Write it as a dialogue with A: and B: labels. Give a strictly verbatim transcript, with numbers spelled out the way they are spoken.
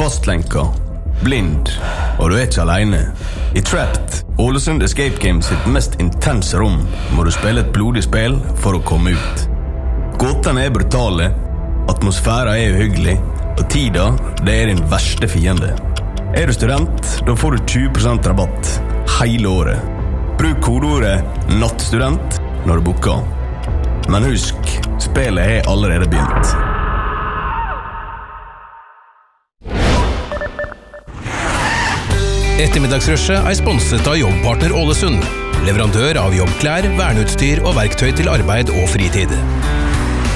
A: Fastlenka, blind, og du er ikke alene. I Trapped, Ålesund Escape Game sitt mest intense rom, må du spille et blodig spill for å komme ut. Gåtene er brutale, atmosfæren er uhyggelig, og tida, det er din verste fiende. Er du student, da får du tjue prosent rabatt hele året. Bruk kodeordet nattstudent når du booker. Men husk, spillet er allerede begynt.
B: Ettermiddagsrushet er sponset av Jobbpartner Ålesund, leverandør av jobbklær, verneutstyr og verktøy til arbeid og fritid.